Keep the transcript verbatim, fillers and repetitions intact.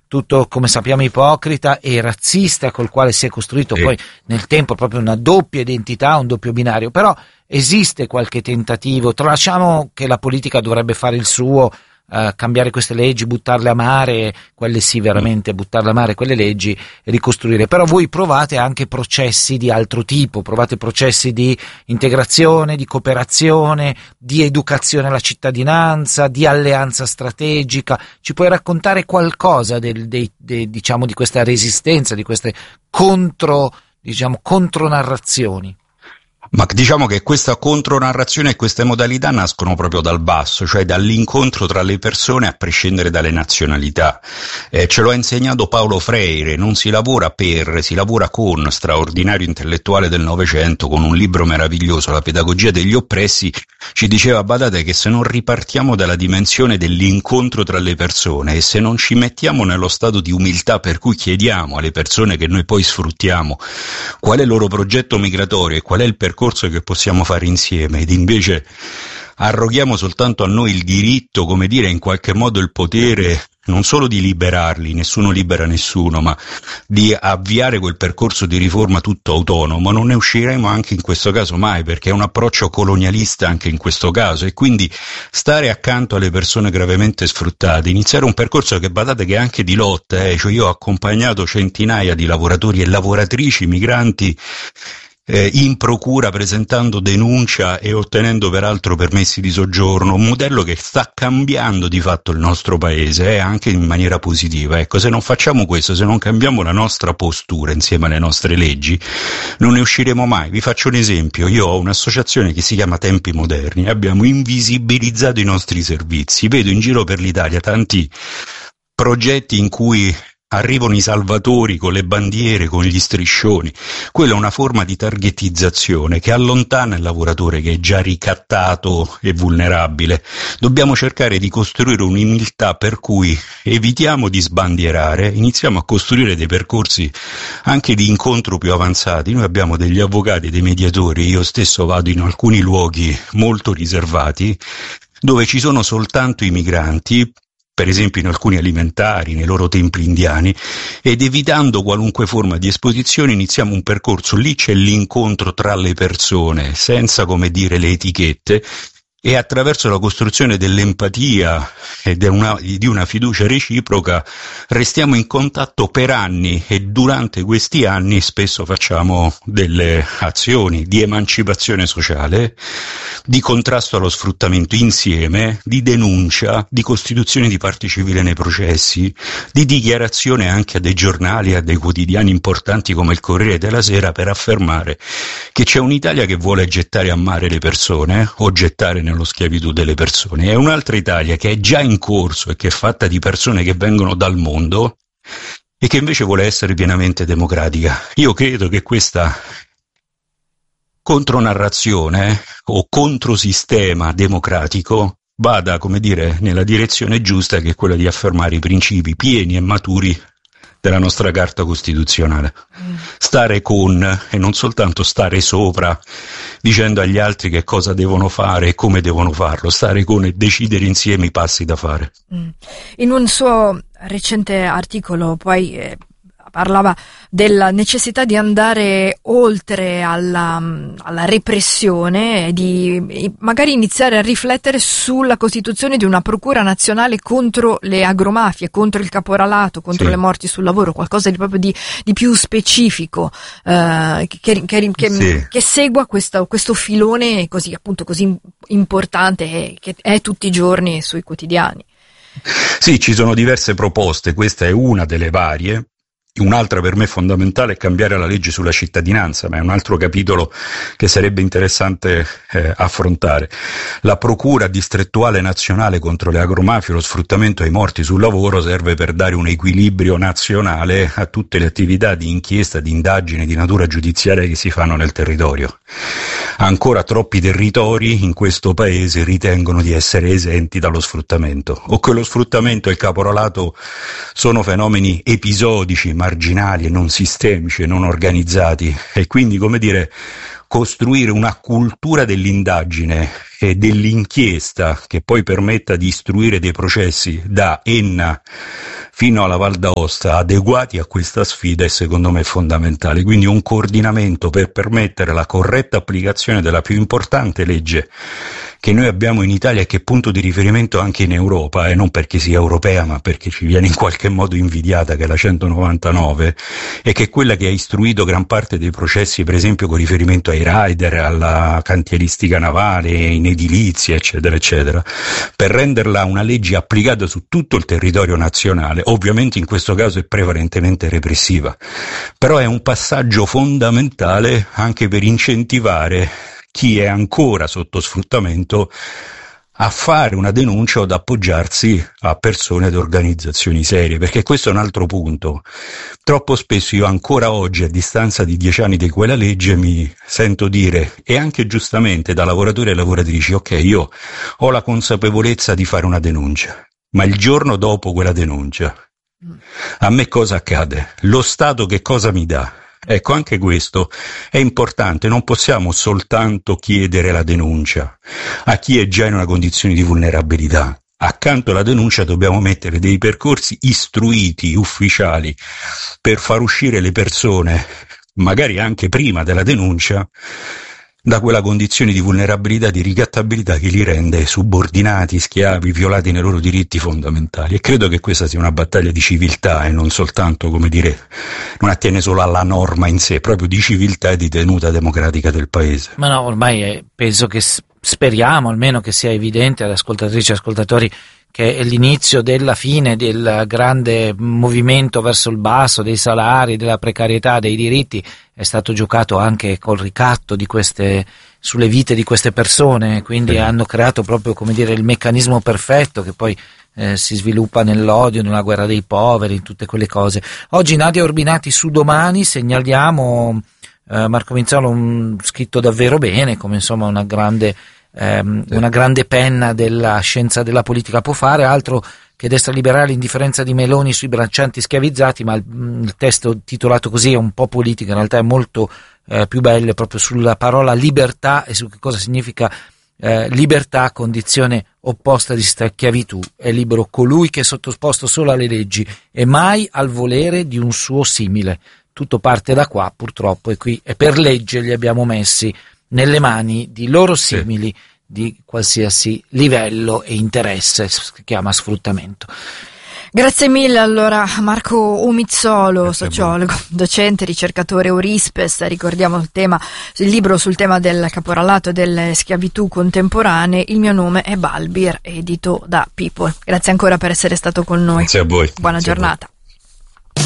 tutto, come sappiamo, ipocrita e razzista, col quale si è costruito sì. poi nel tempo proprio una doppia identità, un doppio binario. Però esiste qualche tentativo, tralasciamo che la politica dovrebbe fare il suo, Uh, cambiare queste leggi, buttarle a mare, quelle sì veramente, buttarle a mare quelle leggi e ricostruire. Però voi provate anche processi di altro tipo, provate processi di integrazione, di cooperazione, di educazione alla cittadinanza, di alleanza strategica. Ci puoi raccontare qualcosa del, dei, dei, diciamo, di questa resistenza, di queste contro, diciamo, contronarrazioni? Ma diciamo che questa contronarrazione e queste modalità nascono proprio dal basso, cioè dall'incontro tra le persone a prescindere dalle nazionalità. Eh, ce lo ha insegnato Paulo Freire, non si lavora per, si lavora con, straordinario intellettuale del Novecento, con un libro meraviglioso, La pedagogia degli oppressi, ci diceva, badate che se non ripartiamo dalla dimensione dell'incontro tra le persone e se non ci mettiamo nello stato di umiltà per cui chiediamo alle persone che noi poi sfruttiamo qual è il loro progetto migratorio e qual è il percorso che possiamo fare insieme, ed invece arroghiamo soltanto a noi il diritto, come dire, in qualche modo il potere non solo di liberarli, nessuno libera nessuno, ma di avviare quel percorso di riforma tutto autonomo, non ne usciremo anche in questo caso mai, perché è un approccio colonialista anche in questo caso. E quindi stare accanto alle persone gravemente sfruttate, iniziare un percorso che, badate, che è anche di lotta, eh? Cioè io ho accompagnato centinaia di lavoratori e lavoratrici migranti Eh, in procura, presentando denuncia e ottenendo peraltro permessi di soggiorno, un modello che sta cambiando di fatto il nostro paese, eh, anche in maniera positiva. Ecco, se non facciamo questo, se non cambiamo la nostra postura insieme alle nostre leggi, non ne usciremo mai. Vi faccio un esempio: io ho un'associazione che si chiama Tempi Moderni, abbiamo invisibilizzato i nostri servizi, vedo in giro per l'Italia tanti progetti in cui arrivano i salvatori con le bandiere, con gli striscioni. Quella è una forma di targetizzazione che allontana il lavoratore che è già ricattato e vulnerabile. Dobbiamo cercare di costruire un'umiltà per cui evitiamo di sbandierare, iniziamo a costruire dei percorsi anche di incontro più avanzati. Noi abbiamo degli avvocati, dei mediatori, io stesso vado in alcuni luoghi molto riservati dove ci sono soltanto i migranti, per esempio in alcuni alimentari, nei loro templi indiani, ed evitando qualunque forma di esposizione iniziamo un percorso. Lì c'è l'incontro tra le persone, senza, come dire, le etichette, e attraverso la costruzione dell'empatia e di una, di una fiducia reciproca restiamo in contatto per anni, e durante questi anni spesso facciamo delle azioni di emancipazione sociale, di contrasto allo sfruttamento insieme, di denuncia, di costituzione di parte civile nei processi, di dichiarazione anche a dei giornali, a dei quotidiani importanti come il Corriere della Sera, per affermare che c'è un'Italia che vuole gettare a mare le persone o gettare nello schiavitù delle persone, è un'altra Italia che è già in corso e che è fatta di persone che vengono dal mondo e che invece vuole essere pienamente democratica. Io credo che questa contronarrazione eh, o controsistema democratico vada, come dire, nella direzione giusta, che è quella di affermare i principi pieni e maturi della nostra Carta Costituzionale. Mm. Stare con, e non soltanto stare sopra dicendo agli altri che cosa devono fare e come devono farlo, stare con e decidere insieme i passi da fare. Mm. In un suo recente articolo poi eh, parlava della necessità di andare oltre alla, alla repressione e di magari iniziare a riflettere sulla costituzione di una procura nazionale contro le agromafie, contro il caporalato, contro sì. le morti sul lavoro, qualcosa di proprio di, di più specifico, eh, che, che, che, sì. che segua questo, questo filone così, appunto, così importante che è tutti i giorni sui quotidiani. Sì, ci sono diverse proposte, questa è una delle varie. Un'altra per me fondamentale è cambiare la legge sulla cittadinanza, ma è un altro capitolo che sarebbe interessante eh, affrontare. La procura distrettuale nazionale contro le agromafie e lo sfruttamento ai morti sul lavoro serve per dare un equilibrio nazionale a tutte le attività di inchiesta, di indagine, di natura giudiziaria che si fanno nel territorio. Ancora troppi territori in questo paese ritengono di essere esenti dallo sfruttamento, o che lo sfruttamento e il caporalato sono fenomeni episodici, marginali e non sistemici e non organizzati, e quindi, come dire, costruire una cultura dell'indagine e dell'inchiesta che poi permetta di istruire dei processi da Enna fino alla Val d'Aosta adeguati a questa sfida è secondo me fondamentale, quindi un coordinamento per permettere la corretta applicazione della più importante legge che noi abbiamo in Italia e che è punto di riferimento anche in Europa, e eh, non perché sia europea ma perché ci viene in qualche modo invidiata, che è la centonovantanove, e che è quella che ha istruito gran parte dei processi, per esempio con riferimento ai rider, alla cantieristica navale, in edilizia, eccetera eccetera, per renderla una legge applicata su tutto il territorio nazionale. Ovviamente in questo caso è prevalentemente repressiva, però è un passaggio fondamentale anche per incentivare chi è ancora sotto sfruttamento a fare una denuncia o ad appoggiarsi a persone ed organizzazioni serie, perché questo è un altro punto. Troppo spesso io ancora oggi, a distanza di dieci anni di quella legge, mi sento dire, e anche giustamente da lavoratori e lavoratrici, ok, io ho la consapevolezza di fare una denuncia, ma il giorno dopo quella denuncia, a me cosa accade? Lo Stato che cosa mi dà? Ecco, anche questo è importante, non possiamo soltanto chiedere la denuncia a chi è già in una condizione di vulnerabilità. Accanto alla denuncia dobbiamo mettere dei percorsi istruiti, ufficiali, per far uscire le persone, magari anche prima della denuncia, da quella condizione di vulnerabilità, di ricattabilità che li rende subordinati, schiavi, violati nei loro diritti fondamentali. E credo che questa sia una battaglia di civiltà e non soltanto, come dire, non attiene solo alla norma in sé, proprio di civiltà e di tenuta democratica del Paese. Ma no, ormai è, penso che speriamo almeno che sia evidente alle ascoltatrici e ascoltatori che è l'inizio della fine del grande movimento verso il basso, dei salari, della precarietà, dei diritti. È stato giocato anche col ricatto di queste, sulle vite di queste persone, quindi sì. Hanno creato proprio, come dire, il meccanismo perfetto che poi eh, si sviluppa nell'odio, nella guerra dei poveri, in tutte quelle cose. Oggi Nadia Urbinati su Domani, segnaliamo eh, Marco Minzolo, un scritto davvero bene, come insomma una grande ehm, sì. una grande penna della scienza della politica può fare, altro che destra liberale, indifferenza di Meloni sui braccianti schiavizzati, ma il, il testo titolato così è un po' politico, in realtà è molto eh, più bello, proprio sulla parola libertà e su che cosa significa eh, libertà, condizione opposta di schiavitù. È libero colui che è sottoposto solo alle leggi e mai al volere di un suo simile. Tutto parte da qua, purtroppo, e qui e per legge li abbiamo messi nelle mani di loro simili, sì. Di qualsiasi livello e interesse, si chiama sfruttamento. Grazie mille allora Marco Umizzolo, sociologo, docente, ricercatore Eurispes. Ricordiamo il tema, il libro sul tema del caporalato e delle schiavitù contemporanee. Il mio nome è Balbir, edito da People. Grazie ancora per essere stato con noi. Grazie a voi. Buona Grazie giornata.